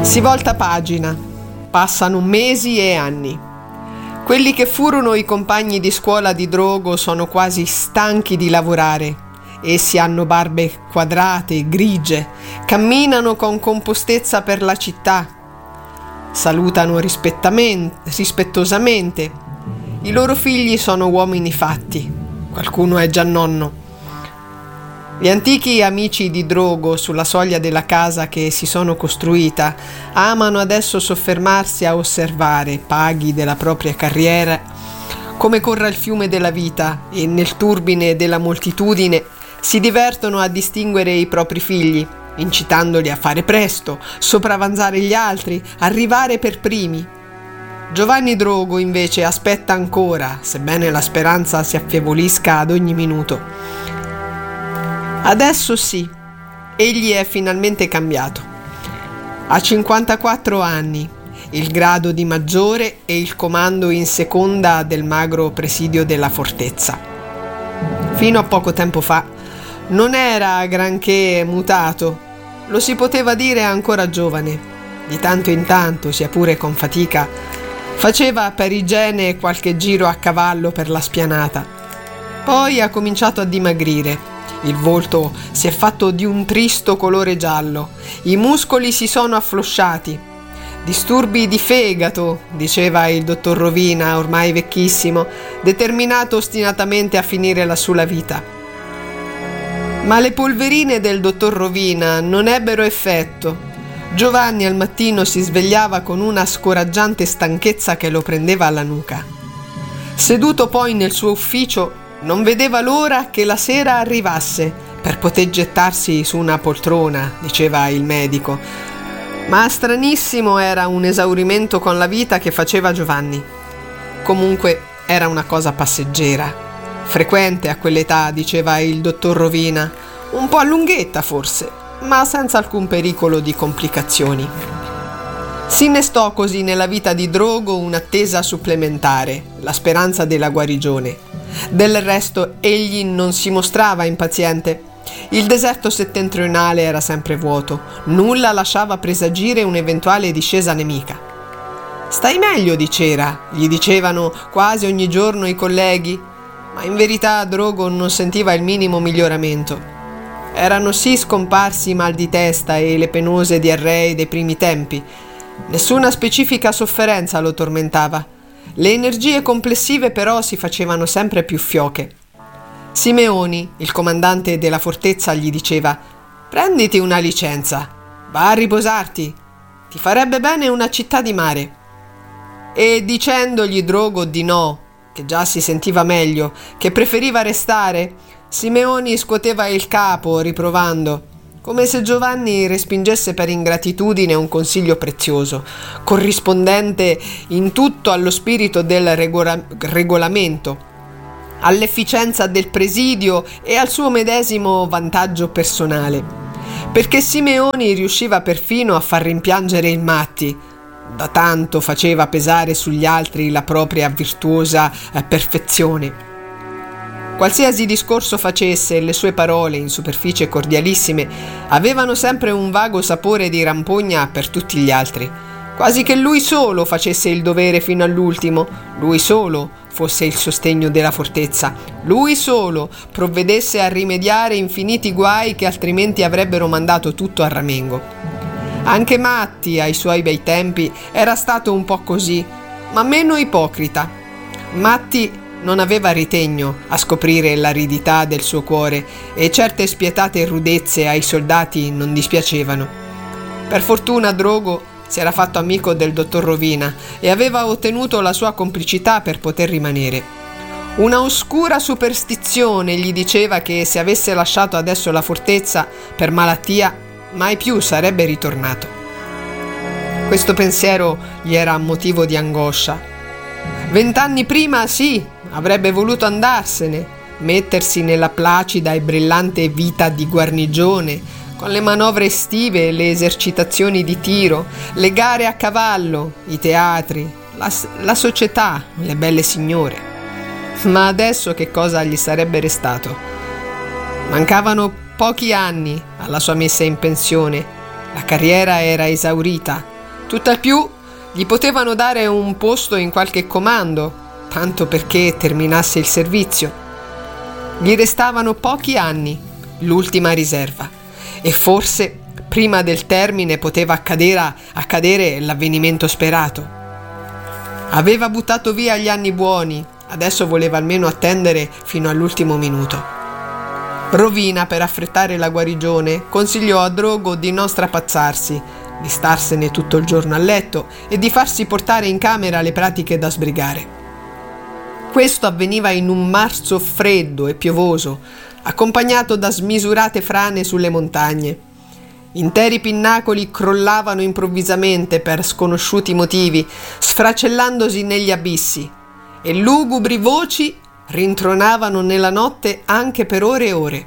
Si volta pagina, passano mesi e anni. Quelli che furono i compagni di scuola di Drogo sono quasi stanchi di lavorare. Essi hanno barbe quadrate, grigie, camminano con compostezza per la città, salutano rispettosamente. I loro figli sono uomini fatti, qualcuno è già nonno. Gli antichi amici di Drogo sulla soglia della casa che si sono costruita amano adesso soffermarsi a osservare, paghi della propria carriera, come corra il fiume della vita e nel turbine della moltitudine si divertono a distinguere i propri figli, incitandoli a fare presto, sopravanzare gli altri, arrivare per primi. Giovanni Drogo invece aspetta ancora, sebbene la speranza si affievolisca ad ogni minuto. Adesso sì, egli è finalmente cambiato. Ha 54 anni, il grado di maggiore e il comando in seconda del magro presidio della fortezza. Fino a poco tempo fa non era granché mutato, lo si poteva dire ancora giovane. Di tanto in tanto, sia pure con fatica, faceva per igiene qualche giro a cavallo per la spianata. Poi ha cominciato a dimagrire. Il volto si è fatto di un tristo colore giallo, i muscoli si sono afflosciati. Disturbi di fegato, diceva il dottor Rovina, ormai vecchissimo, determinato ostinatamente a finire la sua vita. Ma le polverine del dottor Rovina non ebbero effetto. Giovanni al mattino si svegliava con una scoraggiante stanchezza che lo prendeva alla nuca. Seduto poi nel suo ufficio, non vedeva l'ora che la sera arrivasse per poter gettarsi su una poltrona, diceva il medico. Ma stranissimo era un esaurimento con la vita che faceva Giovanni. Comunque era una cosa passeggera, frequente a quell'età, diceva il dottor Rovina, un po' a lunghetta forse, ma senza alcun pericolo di complicazioni. Si innestò così nella vita di Drogo un'attesa supplementare, la speranza della guarigione. Del resto egli non si mostrava impaziente. Il deserto settentrionale era sempre vuoto, nulla lasciava presagire un'eventuale discesa nemica. «Stai meglio di cera», gli dicevano quasi ogni giorno i colleghi, ma in verità Drogo non sentiva il minimo miglioramento. Erano sì scomparsi i mal di testa e le penose diarree dei primi tempi. Nessuna specifica sofferenza lo tormentava. Le energie complessive però si facevano sempre più fioche. Simeoni, il comandante della fortezza, gli diceva: «Prenditi una licenza, va a riposarti, ti farebbe bene una città di mare». E dicendogli Drogo di no, che già si sentiva meglio, che preferiva restare, Simeoni scuoteva il capo riprovando, come se Giovanni respingesse per ingratitudine un consiglio prezioso, corrispondente in tutto allo spirito del regolamento, all'efficienza del presidio e al suo medesimo vantaggio personale, perché Simeoni riusciva perfino a far rimpiangere il Matti, da tanto faceva pesare sugli altri la propria virtuosa perfezione. Qualsiasi discorso facesse, le sue parole, in superficie cordialissime, avevano sempre un vago sapore di rampogna per tutti gli altri, quasi che lui solo facesse il dovere fino all'ultimo, lui solo fosse il sostegno della fortezza, lui solo provvedesse a rimediare infiniti guai che altrimenti avrebbero mandato tutto a ramengo. Anche Matti, ai suoi bei tempi, era stato un po' così, ma meno ipocrita. Matti non aveva ritegno a scoprire l'aridità del suo cuore e certe spietate rudezze ai soldati non dispiacevano. Per fortuna Drogo si era fatto amico del dottor Rovina e aveva ottenuto la sua complicità per poter rimanere. Una oscura superstizione gli diceva che se avesse lasciato adesso la fortezza per malattia mai più sarebbe ritornato. Questo pensiero gli era motivo di angoscia. 20 anni prima, sì, avrebbe voluto andarsene, mettersi nella placida e brillante vita di guarnigione, con le manovre estive, le esercitazioni di tiro, le gare a cavallo, i teatri, la società, le belle signore. Ma adesso che cosa gli sarebbe restato? Mancavano pochi anni alla sua messa in pensione, la carriera era esaurita, Tutt'al più gli potevano dare un posto in qualche comando, tanto perché terminasse il servizio. Gli restavano pochi anni, l'ultima riserva, e forse prima del termine poteva accadere l'avvenimento sperato. Aveva buttato via gli anni buoni, adesso voleva almeno attendere fino all'ultimo minuto. Rovina, per affrettare la guarigione, consigliò a Drogo di non strapazzarsi, di starsene tutto il giorno a letto e di farsi portare in camera le pratiche da sbrigare. Questo avveniva in un marzo freddo e piovoso, accompagnato da smisurate frane sulle montagne. Interi pinnacoli crollavano improvvisamente per sconosciuti motivi, sfracellandosi negli abissi, e lugubri voci rintronavano nella notte anche per ore e ore.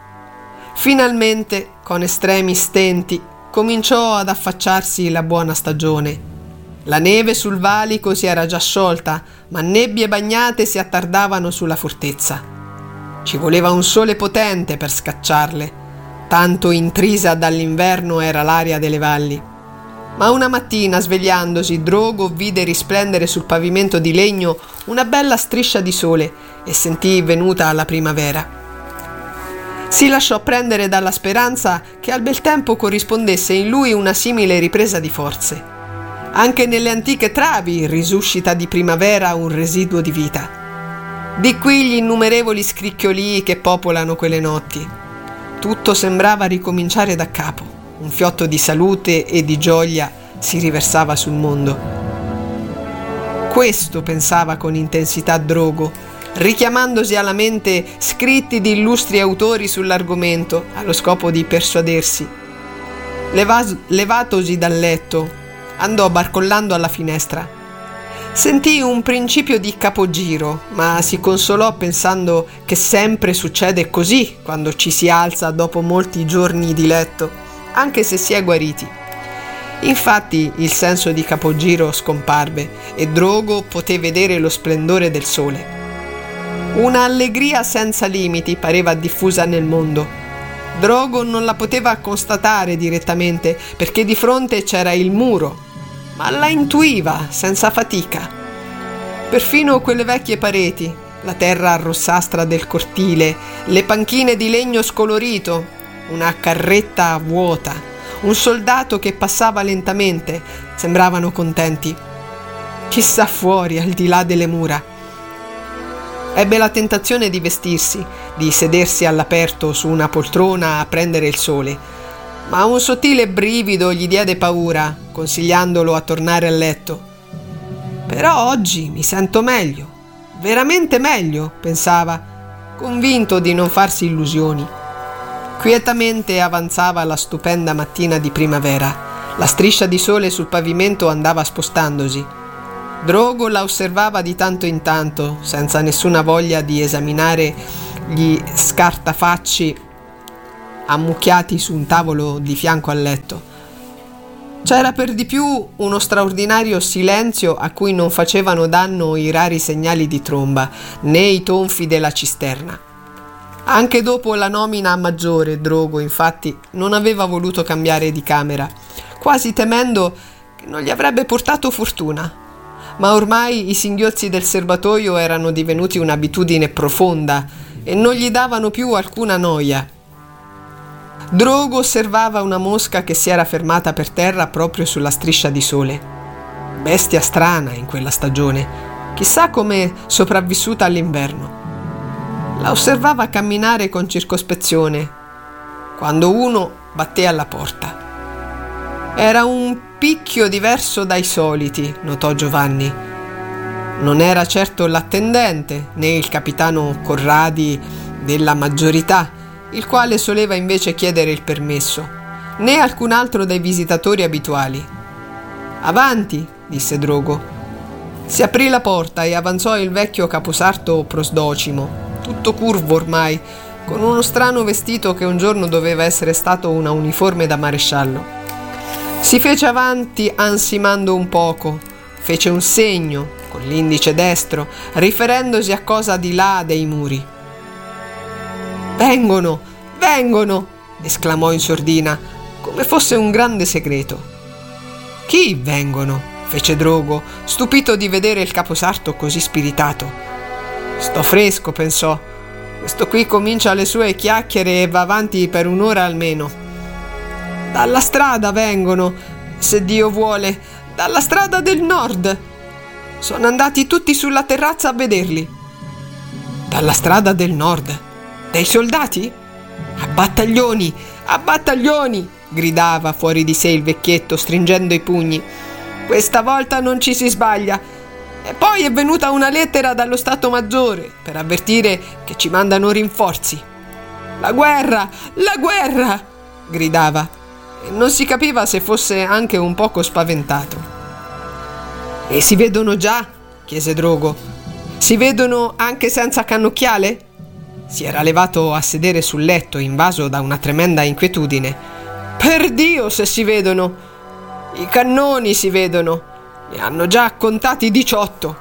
Finalmente, con estremi stenti, cominciò ad affacciarsi la buona stagione. La neve sul valico si era già sciolta, ma nebbie bagnate si attardavano sulla fortezza. Ci voleva un sole potente per scacciarle, tanto intrisa dall'inverno era l'aria delle valli. Ma una mattina, svegliandosi, Drogo vide risplendere sul pavimento di legno una bella striscia di sole e sentì venuta la primavera. Si lasciò prendere dalla speranza che al bel tempo corrispondesse in lui una simile ripresa di forze. Anche nelle antiche travi risuscita di primavera un residuo di vita. Di qui gli innumerevoli scricchiolii che popolano quelle notti. Tutto sembrava ricominciare da capo. Un fiotto di salute e di gioia si riversava sul mondo. Questo pensava con intensità Drogo, richiamandosi alla mente scritti di illustri autori sull'argomento, allo scopo di persuadersi. Levatosi dal letto, andò barcollando alla finestra. Sentì un principio di capogiro, ma si consolò pensando che sempre succede così quando ci si alza dopo molti giorni di letto, anche se si è guariti. Infatti il senso di capogiro scomparve e Drogo poté vedere lo splendore del sole. Una allegria senza limiti pareva diffusa nel mondo. Drogo non la poteva constatare direttamente perché di fronte c'era il muro, ma la intuiva senza fatica. Perfino quelle vecchie pareti, la terra rossastra del cortile, le panchine di legno scolorito, una carretta vuota, un soldato che passava lentamente, sembravano contenti. Chissà fuori, al di là delle mura. Ebbe la tentazione di vestirsi, di sedersi all'aperto su una poltrona a prendere il sole, ma un sottile brivido gli diede paura, consigliandolo a tornare a letto. Però oggi mi sento meglio, veramente meglio, pensava, convinto di non farsi illusioni. Quietamente avanzava la stupenda mattina di primavera. La striscia di sole sul pavimento andava spostandosi. Drogo la osservava di tanto in tanto, senza nessuna voglia di esaminare gli scartafacci ammucchiati su un tavolo di fianco al letto. C'era per di più uno straordinario silenzio a cui non facevano danno i rari segnali di tromba, né i tonfi della cisterna. Anche dopo la nomina a maggiore, Drogo, infatti, non aveva voluto cambiare di camera, quasi temendo che non gli avrebbe portato fortuna. Ma ormai i singhiozzi del serbatoio erano divenuti un'abitudine profonda e non gli davano più alcuna noia. Drogo osservava una mosca che si era fermata per terra proprio sulla striscia di sole. Bestia strana in quella stagione, chissà come sopravvissuta all'inverno. La osservava camminare con circospezione, quando uno batté alla porta. Era un picchio diverso dai soliti, notò Giovanni. Non era certo l'attendente, né il capitano Corradi della maggiorità, il quale soleva invece chiedere il permesso, né alcun altro dei visitatori abituali. «Avanti», disse Drogo. Si aprì la porta e avanzò il vecchio caposarto Prosdocimo, tutto curvo ormai, con uno strano vestito che un giorno doveva essere stato una uniforme da maresciallo. Si fece avanti ansimando un poco, fece un segno con l'indice destro, riferendosi a cosa di là dei muri. «Vengono, vengono!» esclamò in sordina, come fosse un grande segreto. «Chi vengono?» fece Drogo, stupito di vedere il caposarto così spiritato. «Sto fresco», pensò. «Questo qui comincia le sue chiacchiere e va avanti per un'ora almeno. Dalla strada vengono, se Dio vuole, dalla strada del nord. Sono andati tutti sulla terrazza a vederli». «Dalla strada del nord? Dei soldati?» «A battaglioni, a battaglioni!» gridava fuori di sé il vecchietto, stringendo i pugni. «Questa volta non ci si sbaglia. E poi è venuta una lettera dallo Stato Maggiore per avvertire che ci mandano rinforzi. La guerra! La guerra!» gridava, e non si capiva se fosse anche un poco spaventato. «E si vedono già?» chiese Drogo. «Si vedono anche senza cannocchiale?» Si era levato a sedere sul letto, invaso da una tremenda inquietudine. «Per Dio, se si vedono! I cannoni si vedono! Ne hanno già contati 18!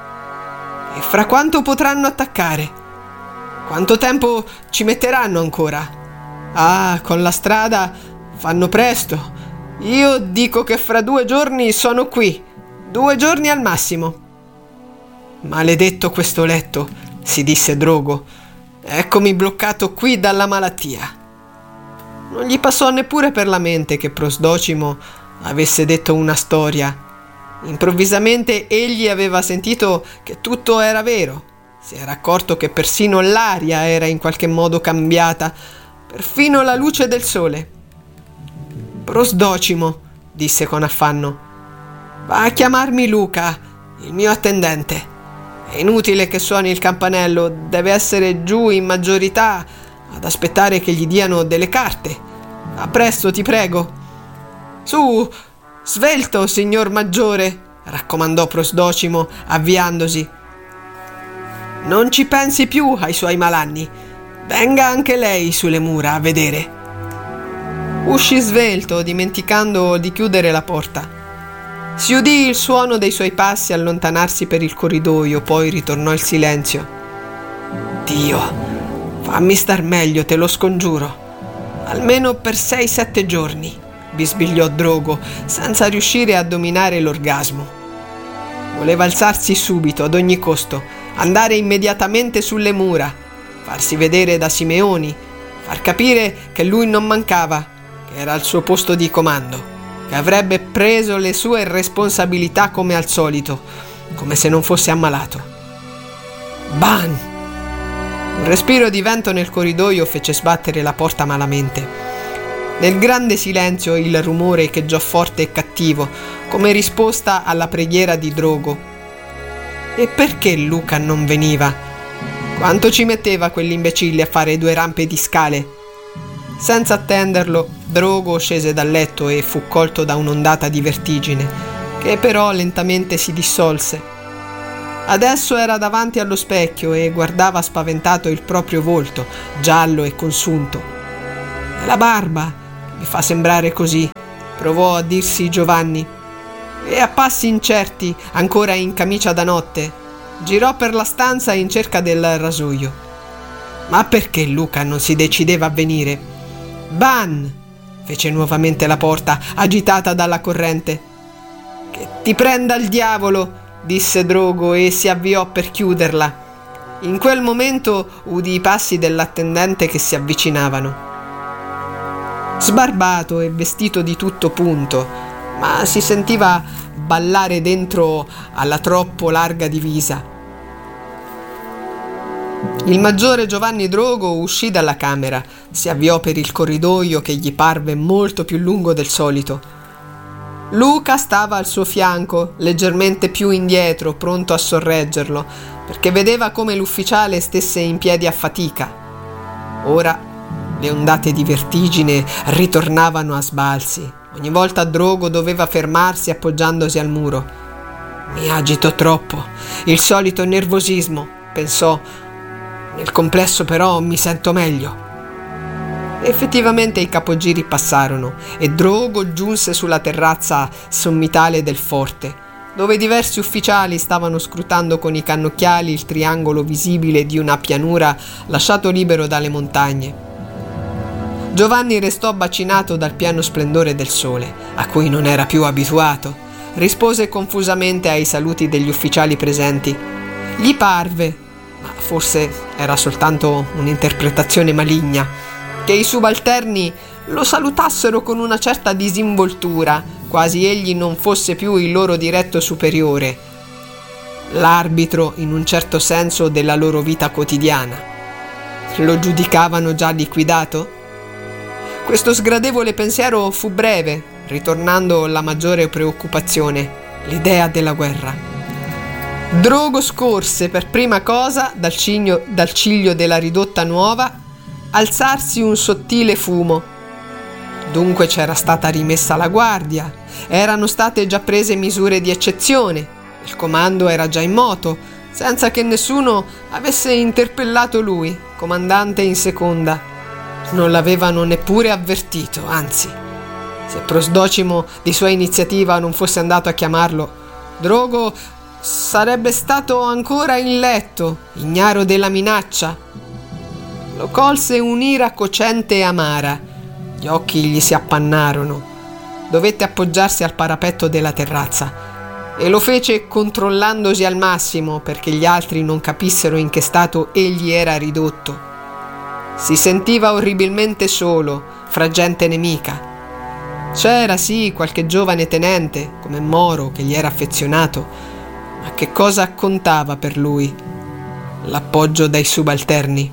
E fra quanto potranno attaccare? Quanto tempo ci metteranno ancora? Ah, con la strada fanno presto! Io dico che fra 2 giorni sono qui! 2 giorni al massimo!» «Maledetto questo letto!» si disse Drogo. «Eccomi bloccato qui dalla malattia!» Non gli passò neppure per la mente che Prosdocimo avesse detto una storia. Improvvisamente egli aveva sentito che tutto era vero. Si era accorto che persino l'aria era in qualche modo cambiata, perfino la luce del sole. «Prosdocimo», disse con affanno, «va a chiamarmi Luca, il mio attendente. È inutile che suoni il campanello, deve essere giù in maggiorità ad aspettare che gli diano delle carte. A presto, ti prego!» «Su, svelto, signor Maggiore!» raccomandò Prosdocimo, avviandosi. «Non ci pensi più ai suoi malanni. Venga anche lei sulle mura a vedere». Uscì svelto, dimenticando di chiudere la porta. Si udì il suono dei suoi passi allontanarsi per il corridoio, poi ritornò il silenzio. «Dio, fammi star meglio, te lo scongiuro. Almeno per 6-7 giorni», bisbigliò Drogo, senza riuscire a dominare l'orgasmo. Voleva alzarsi subito, ad ogni costo, andare immediatamente sulle mura, farsi vedere da Simeoni, far capire che lui non mancava, che era al suo posto di comando, che avrebbe preso le sue responsabilità come al solito, come se non fosse ammalato. Ban! Un respiro di vento nel corridoio fece sbattere la porta malamente. Nel grande silenzio il rumore echeggiò forte e cattivo, come risposta alla preghiera di Drogo. E perché Luca non veniva? Quanto ci metteva quell'imbecille a fare 2 rampe di scale? Senza attenderlo, Drogo scese dal letto e fu colto da un'ondata di vertigine, che però lentamente si dissolse. Adesso era davanti allo specchio e guardava spaventato il proprio volto, giallo e consunto. «È la barba che mi fa sembrare così», provò a dirsi Giovanni, e a passi incerti, ancora in camicia da notte, girò per la stanza in cerca del rasoio. Ma perché Luca non si decideva a venire? «Ban!» fece nuovamente la porta, agitata dalla corrente. «Che ti prenda il diavolo!» disse Drogo e si avviò per chiuderla. In quel momento udì i passi dell'attendente che si avvicinavano. Sbarbato e vestito di tutto punto, ma si sentiva ballare dentro alla troppo larga divisa. Il maggiore Giovanni Drogo uscì dalla camera, si avviò per il corridoio che gli parve molto più lungo del solito. Luca stava al suo fianco, leggermente più indietro, pronto a sorreggerlo, perché vedeva come l'ufficiale stesse in piedi a fatica. Ora le ondate di vertigine ritornavano a sbalzi. Ogni volta Drogo doveva fermarsi appoggiandosi al muro. «Mi agito troppo, il solito nervosismo», pensò. «Nel complesso però mi sento meglio». Effettivamente i capogiri passarono e Drogo giunse sulla terrazza sommitale del forte, dove diversi ufficiali stavano scrutando con i cannocchiali il triangolo visibile di una pianura lasciato libero dalle montagne. Giovanni restò bacinato dal pieno splendore del sole, a cui non era più abituato. Rispose confusamente ai saluti degli ufficiali presenti. Gli parve, ma forse era soltanto un'interpretazione maligna, che i subalterni lo salutassero con una certa disinvoltura, quasi egli non fosse più il loro diretto superiore, l'arbitro in un certo senso della loro vita quotidiana. Lo giudicavano già liquidato? Questo sgradevole pensiero fu breve, ritornando la maggiore preoccupazione, l'idea della guerra. Drogo scorse per prima cosa dal ciglio della ridotta nuova alzarsi un sottile fumo. Dunque c'era stata rimessa la guardia, erano state già prese misure di eccezione, il comando era già in moto, senza che nessuno avesse interpellato lui, comandante in seconda. Non l'avevano neppure avvertito, anzi, se Prosdocimo di sua iniziativa non fosse andato a chiamarlo, Drogo sarebbe stato ancora in letto, ignaro della minaccia. Lo colse un'ira cocente e amara. Gli occhi gli si appannarono. Dovette appoggiarsi al parapetto della terrazza e lo fece controllandosi al massimo perché gli altri non capissero in che stato egli era ridotto. Si sentiva orribilmente solo, fra gente nemica. C'era sì qualche giovane tenente, come Moro, che gli era affezionato, ma che cosa contava per lui? L'appoggio dai subalterni.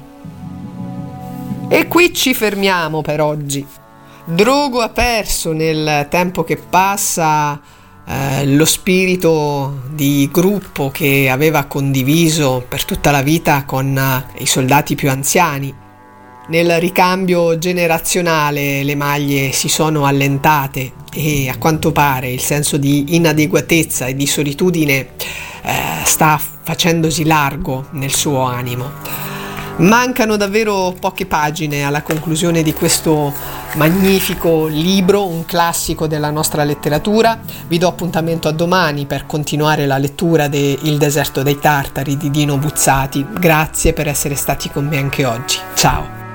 E qui ci fermiamo per oggi. Drogo ha perso nel tempo che passa lo spirito di gruppo che aveva condiviso per tutta la vita con i soldati più anziani. Nel ricambio generazionale le maglie si sono allentate e a quanto pare il senso di inadeguatezza e di solitudine sta facendosi largo nel suo animo. Mancano davvero poche pagine alla conclusione di questo magnifico libro, un classico della nostra letteratura. Vi do appuntamento a domani per continuare la lettura de Il deserto dei Tartari di Dino Buzzati. Grazie per essere stati con me anche oggi. Ciao!